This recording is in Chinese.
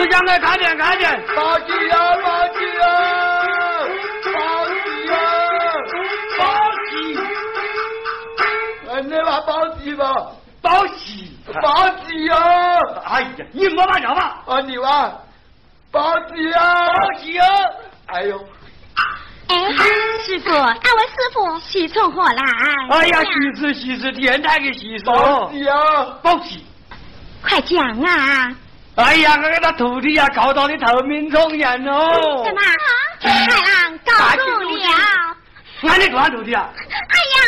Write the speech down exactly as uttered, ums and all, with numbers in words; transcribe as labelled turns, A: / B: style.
A: 师讲的，看见看见，
B: 报喜啊，报喜啊，报喜啊，
A: 报喜，
B: 哎，你话报喜吧，
A: 报喜，
B: 报喜啊！
A: 哎呀，你莫把叫吧，
B: 啊，你话报喜啊，
A: 报喜啊！
B: 哎呦。
C: 哎，师傅，俺问师傅喜从何来？
A: 哎呀，喜事喜事，天台的喜事，
B: 报喜啊，
A: 报喜！
C: 快讲啊！
A: 哎呀，我给他徒弟呀告到你头名重言哦。
C: 什么？太郎告中了？
A: 俺的干徒弟啊！
C: 哎呀，